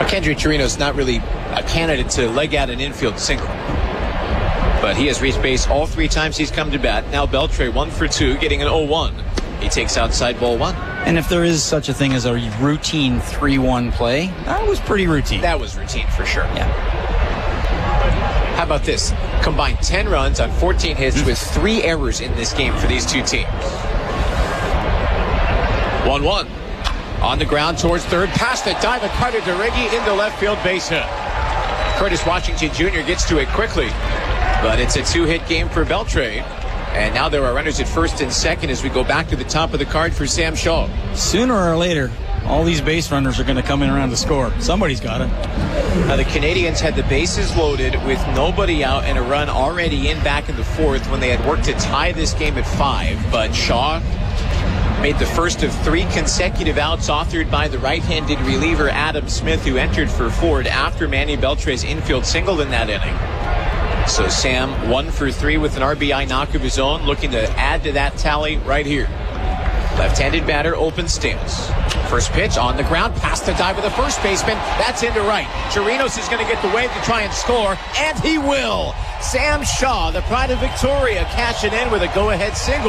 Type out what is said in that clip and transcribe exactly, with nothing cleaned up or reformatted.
Kendry Chirinos not really a candidate to leg out an infield single. But he has reached base all three times he's come to bat. Now Beltre one for two, getting an oh one. He takes outside ball one. And if there is such a thing as a routine three one play, that was pretty routine. That was routine for sure. Yeah. How about this? Combined ten runs on fourteen hits with three errors in this game for these two teams. one one. On the ground towards third. Past the dive of Carter DeRiggi into left field, base hit. Curtis Washington Junior gets to it quickly. But it's a two-hit game for Beltre. And now there are runners at first and second as we go back to the top of the card for Sam Shaw. Sooner or later, all these base runners are going to come in around to score. Somebody's got it. Now the Canadians had the bases loaded with nobody out and a run already in back in the fourth when they had worked to tie this game at five. But Shaw made the first of three consecutive outs authored by the right-handed reliever Adam Smith, who entered for Ford after Manny Beltre's infield single in that inning. So Sam, one for three with an R B I knock of his own, looking to add to that tally right here. Left-handed batter, open stance. First pitch on the ground, past the dive of the first baseman. That's into right. Chirinos is going to get the wave to try and score, and he will. Sam Shaw, the pride of Victoria, cashing in with a go-ahead single.